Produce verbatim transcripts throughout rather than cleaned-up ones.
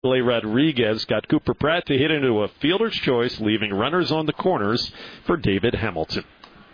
Rodriguez got Cooper Pratt to hit into a fielder's choice, leaving runners on the corners for David Hamilton.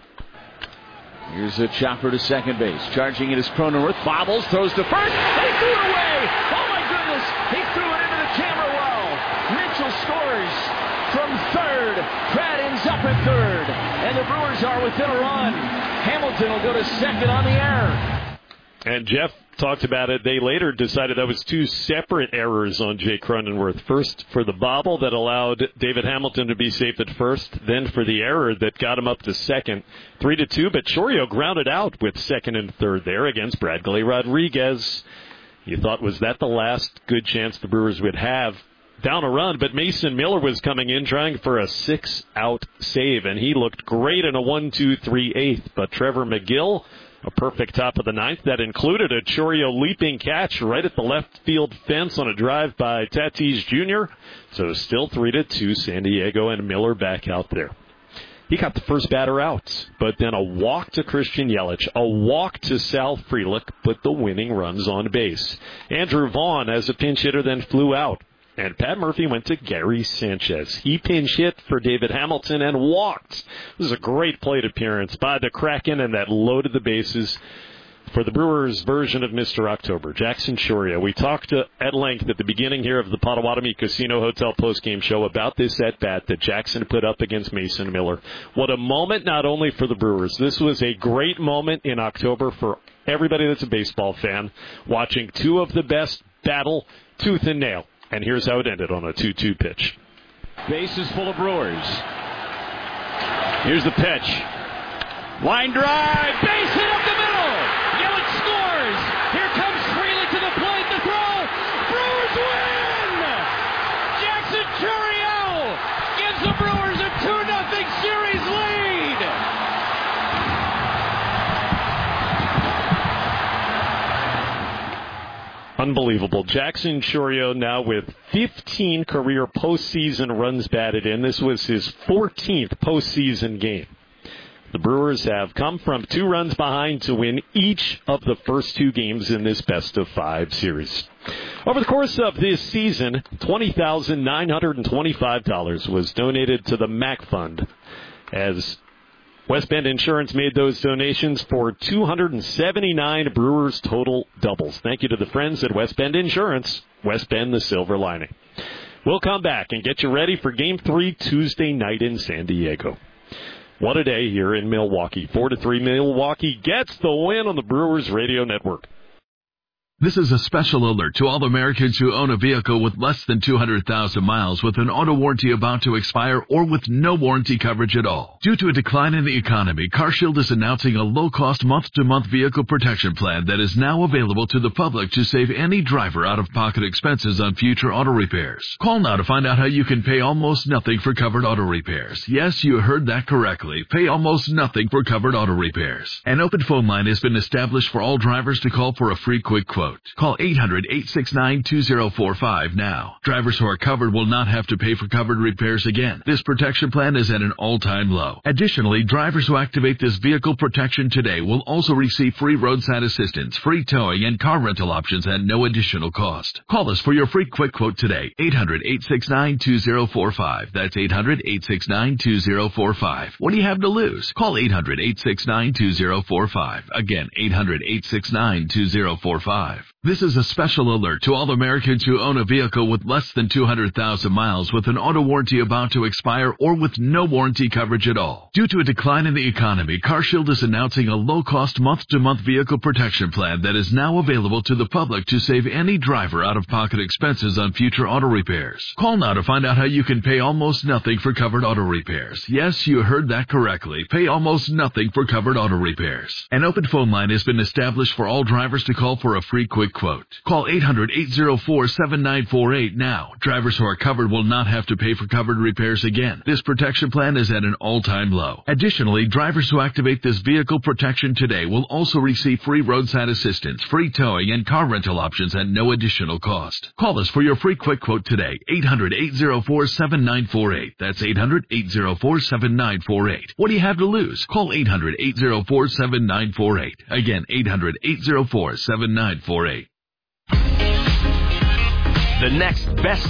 Here's a chopper to second base. Charging it is Cronenworth. Bobbles, throws to first. He threw it away. Oh, my goodness. He threw it into the camera wall. Mitchell scores from third. Pratt ends up at third. And the Brewers are within a run. Hamilton will go to second on the error. And Jeff talked about it. They later decided that was two separate errors on Jay Cronenworth. First for the bobble that allowed David Hamilton to be safe at first, then for the error that got him up to second. Three to two, but Chourio grounded out with second and third there against Bradley Rodriguez. You thought, was that the last good chance the Brewers would have? Down a run, but Mason Miller was coming in trying for a six-out save, and he looked great in a one two three eighth. But Trevor McGill, a perfect top of the ninth that included a Chourio leaping catch right at the left field fence on a drive by Tatis Junior So still three to two, San Diego, and Miller back out there. He got the first batter out, but then a walk to Christian Yelich, a walk to Sal Frelick put the winning runs on base. Andrew Vaughn, as a pinch hitter, then flew out. And Pat Murphy went to Gary Sanchez. He pinch hit for David Hamilton and walked. This was a great plate appearance by the Kraken, and that loaded the bases for the Brewers' version of Mister October, Jackson Chourio. We talked uh, at length at the beginning here of the Potawatomi Casino Hotel postgame show about this at-bat that Jackson put up against Mason Miller. What a moment not only for the Brewers. This was a great moment in October for everybody that's a baseball fan, watching two of the best battle tooth and nail. And here's how it ended on a two two pitch. Bases full of Brewers. Here's the pitch. Line drive. Base hit up the middle. Yelich scores. Here comes Frelick to the plate. The throw. Brewers win. Jackson Chourio gives the Brewers a two nothing series lead. Unbelievable. Jackson Chourio now with fifteen career postseason runs batted in. This was his fourteenth postseason game. The Brewers have come from two runs behind to win each of the first two games in this best-of-five series. Over the course of this season, twenty thousand nine hundred twenty-five dollars was donated to the MAC Fund as West Bend Insurance made those donations for two hundred seventy-nine Brewers total doubles. Thank you to the friends at West Bend Insurance. West Bend, the silver lining. We'll come back and get you ready for Game three Tuesday night in San Diego. What a day here in Milwaukee. four to three, Milwaukee gets the win on the Brewers Radio Network. This is a special alert to all Americans who own a vehicle with less than two hundred thousand miles with an auto warranty about to expire or with no warranty coverage at all. Due to a decline in the economy, CarShield is announcing a low-cost month-to-month vehicle protection plan that is now available to the public to save any driver out-of-pocket expenses on future auto repairs. Call now to find out how you can pay almost nothing for covered auto repairs. Yes, you heard that correctly. Pay almost nothing for covered auto repairs. An open phone line has been established for all drivers to call for a free quick quote. Call eight hundred, eight six nine, two zero four five now. Drivers who are covered will not have to pay for covered repairs again. This protection plan is at an all-time low. Additionally, drivers who activate this vehicle protection today will also receive free roadside assistance, free towing, and car rental options at no additional cost. Call us for your free quick quote today. eight hundred, eight six nine, two zero four five. That's eight hundred, eight six nine, two zero four five. What do you have to lose? Call eight hundred, eight six nine, two zero four five. Again, eight hundred, eight six nine, two zero four five. This is a special alert to all Americans who own a vehicle with less than two hundred thousand miles with an auto warranty about to expire or with no warranty coverage at all. Due to a decline in the economy, CarShield is announcing a low-cost month-to-month vehicle protection plan that is now available to the public to save any driver out-of-pocket expenses on future auto repairs. Call now to find out how you can pay almost nothing for covered auto repairs. Yes, you heard that correctly. Pay almost nothing for covered auto repairs. An open phone line has been established for all drivers to call for a free quick quote. Call eight hundred, eight zero four, seven nine four eight now. Drivers who are covered will not have to pay for covered repairs again. This protection plan is at an all-time low. Additionally, drivers who activate this vehicle protection today will also receive free roadside assistance, free towing, and car rental options at no additional cost. Call us for your free quick quote today. eight hundred, eight zero four, seven nine four eight. That's eight hundred, eight zero four, seven nine four eight. What do you have to lose? Call eight hundred, eight zero four, seven nine four eight. Again, eight hundred, eight zero four, seven nine four eight. The next best